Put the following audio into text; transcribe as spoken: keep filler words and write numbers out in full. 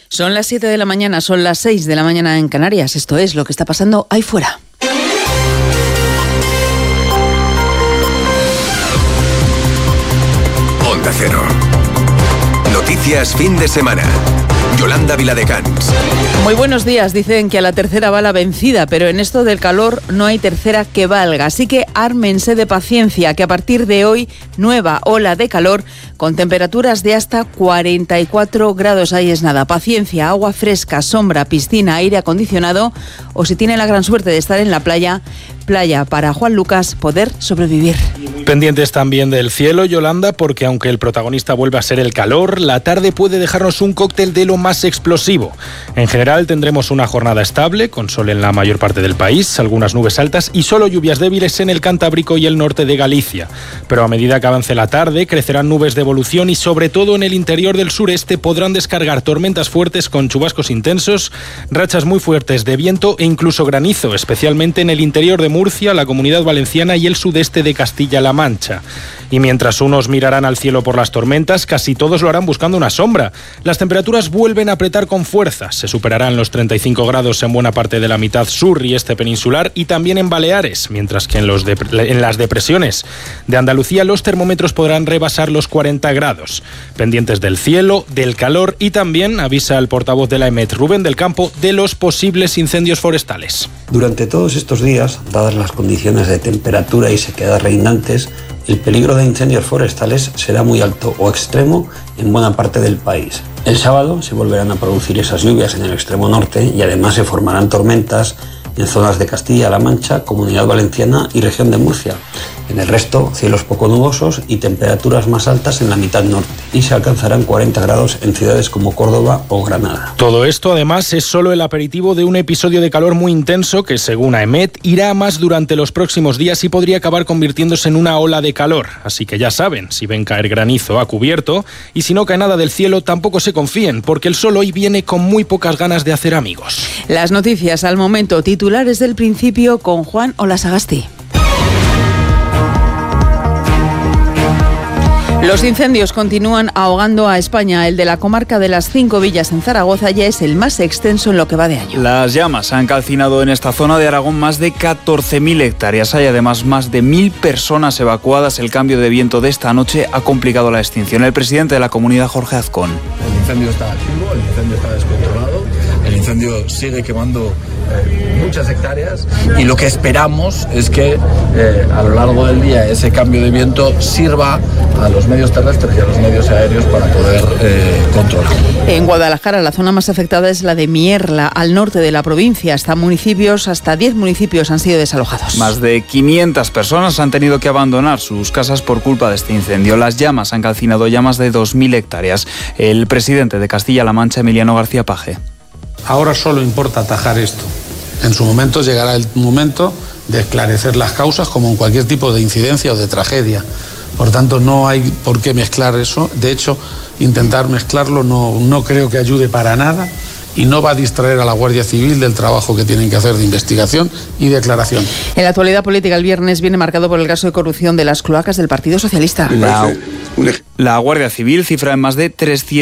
Son las siete de la mañana, son las seis de la mañana en Canarias. Esto es lo que está pasando ahí fuera. Onda Cero. Noticias fin de semana. Yolanda Viladecans. Muy buenos días. Dicen que a la tercera va la vencida, pero en esto del calor no hay tercera que valga. Así que ármense de paciencia, que a partir de hoy, nueva ola de calor con temperaturas de hasta cuarenta y cuatro grados. Ahí es nada. Paciencia, agua fresca, sombra, piscina, aire acondicionado o si tienen la gran suerte de estar en la playa, playa para Juan Lucas poder sobrevivir. Pendientes también del cielo, Yolanda, porque aunque el protagonista vuelve a ser el calor, la tarde puede dejarnos un cóctel de lo más explosivo. En general tendremos una jornada estable, con sol en la mayor parte del país, algunas nubes altas y solo lluvias débiles en el Cantábrico y el norte de Galicia. Pero a medida que avance la tarde, crecerán nubes de evolución y sobre todo en el interior del sureste podrán descargar tormentas fuertes con chubascos intensos, rachas muy fuertes de viento e incluso granizo, especialmente en el interior de Murcia, la Comunidad Valenciana y el sudeste de Castilla-La Mancha. Y mientras unos mirarán al cielo por las tormentas, casi todos lo harán buscando una sombra. Las temperaturas vuelven a apretar con fuerza. Se superarán los treinta y cinco grados en buena parte de la mitad sur y este peninsular y también en Baleares, mientras que en, los de, en las depresiones de Andalucía los termómetros podrán rebasar los cuarenta grados. Pendientes del cielo, del calor y también, avisa el portavoz de la EMET, Rubén del Campo, de los posibles incendios forestales. Durante todos estos días, dadas las condiciones de temperatura y sequedad reinantes, el peligro de incendios forestales será muy alto o extremo en buena parte del país. El sábado se volverán a producir esas lluvias en el extremo norte y además se formarán tormentas en zonas de Castilla-La Mancha, Comunidad Valenciana y región de Murcia. En el resto, cielos poco nubosos y temperaturas más altas en la mitad norte, y se alcanzarán cuarenta grados en ciudades como Córdoba o Granada. Todo esto, además, es solo el aperitivo de un episodio de calor muy intenso que, según AEMET, irá a más durante los próximos días y podría acabar convirtiéndose en una ola de calor. Así que ya saben, si ven caer granizo a cubierto, y si no cae nada del cielo, tampoco se confíen, porque el sol hoy viene con muy pocas ganas de hacer amigos. Las noticias al momento, titulares del principio con Juan Olasagasti. Los incendios continúan ahogando a España. El de la comarca de las Cinco Villas en Zaragoza ya es el más extenso en lo que va de año. Las llamas han calcinado en esta zona de Aragón más de catorce mil hectáreas. Hay además más de mil personas evacuadas. El cambio de viento de esta noche ha complicado la extinción. El presidente de la comunidad, Jorge Azcón. El incendio está activo, el incendio está descontrolado, el incendio sigue quemando eh, muchas hectáreas y lo que esperamos es que eh, a lo largo del día ese cambio de viento sirva a los medios terrestres y a los medios aéreos para poder eh, controlar. En Guadalajara la zona más afectada es la de Mierla, al norte de la provincia. Hasta municipios, hasta diez municipios han sido desalojados. Más de quinientas personas han tenido que abandonar sus casas por culpa de este incendio. Las llamas han calcinado ya más de dos mil hectáreas. El presidente de Castilla-La Mancha, Emiliano García Paje. Ahora solo importa atajar esto. En su momento llegará el momento de esclarecer las causas, como en cualquier tipo de incidencia o de tragedia. Por tanto, no hay por qué mezclar eso. De hecho, intentar mezclarlo no, no creo que ayude para nada y no va a distraer a la Guardia Civil del trabajo que tienen que hacer de investigación y declaración. En la actualidad política, el viernes viene marcado por el caso de corrupción de las cloacas del Partido Socialista. La, la Guardia Cifra en más de trescientos